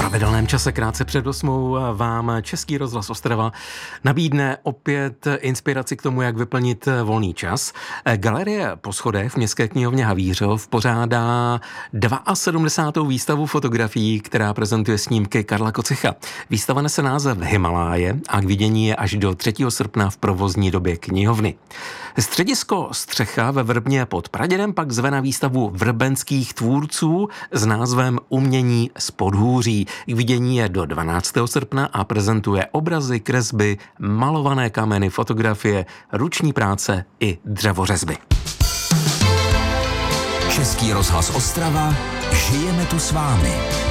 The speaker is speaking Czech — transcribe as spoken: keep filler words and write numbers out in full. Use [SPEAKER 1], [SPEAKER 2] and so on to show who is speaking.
[SPEAKER 1] pravidelném čase krátce před osmou vám Český rozhlas Ostrava nabídne opět inspiraci k tomu, jak vyplnit volný čas. Galerie Po schodech v Městské knihovně Havířov pořádá sedmdesátou druhou výstavu fotografií, která prezentuje snímky Karla Kocycha. Výstava nese název Himaláje a k vidění je až do třetího srpna v provozní době knihovny. Středisko Střecha ve Vrbně pod Pradědem pak zve na výstavu vrbenských tvůrců s názvem Umění z podhůří. K vidění je do dvanáctého srpna a prezentuje obrazy, kresby, malované kameny, fotografie, ruční práce i dřevořezby.
[SPEAKER 2] Český rozhlas Ostrava, žijeme tu s vámi.